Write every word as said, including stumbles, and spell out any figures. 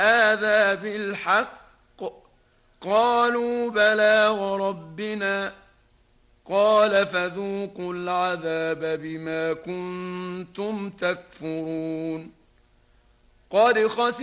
هذا بالحق؟ قالوا بلى وربنا. قال فذوقوا العذاب بما كنتم تكفرون. قد خسر